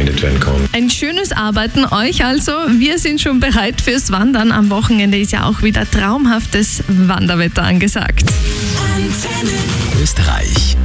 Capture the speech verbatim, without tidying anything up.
verwendet werden kann. Ein schönes Arbeiten euch also. Wir sind schon bereit fürs Wandern. Am Wochenende ist ja auch wieder traumhaftes Wanderwetter angesagt. Österreich.